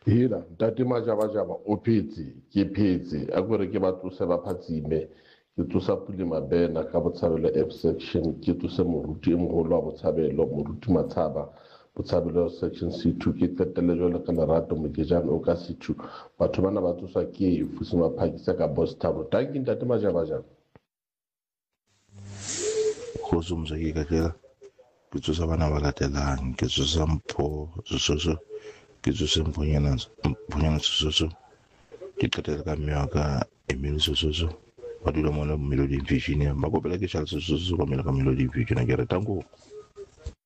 hela ntate majabajaba o phetse ke phetse a kore ke ba tlose ba phatsime ke tlosa Pule Mabena ka Botshabelo F section ke tlose moruti e mogolo wa Botshabelo moruti Matshaba Botshabelo section C2 ke qetelle jwale ka Lerato Mokejane o ka C2 batho bana ba tsoswa ke Fusi Maphakisa ka Boss Thabo tanki ntate majabajaba go tsomsa ke ka tlela ke tsosa bana ba latelang ke tsosa Mpho Sesoso ke tsosa Mphonyana Sesoso ke qetela ka mme wa ka Emile Sesoso ba dula mona Melody Vision ba kopela ke Charles Sesoso ba mela ka Melody Vision ke re tanko